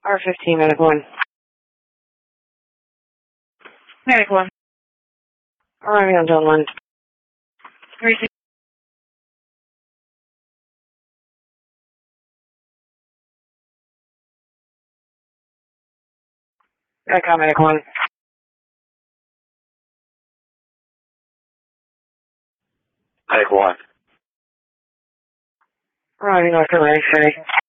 R15, Medic 1. Medic 1. Arriving on Zone 1. 36. Echo, Medic 1. Medic 1. Arriving North Atlantic City.